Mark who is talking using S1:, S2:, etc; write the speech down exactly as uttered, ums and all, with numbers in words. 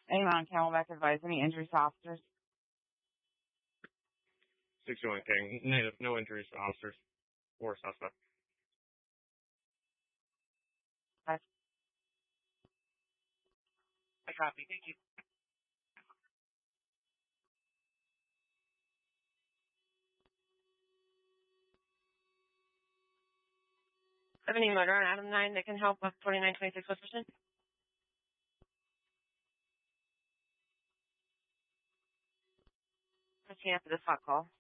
S1: Avon Camelback advised any injuries to officers.
S2: sixty-one King, native, no injuries to officers or suspect.
S1: I,
S3: I copy. Thank you.
S4: seventy motor on Adam nine that can help with twenty-nine twenty-six West Person. Catching after this hot call.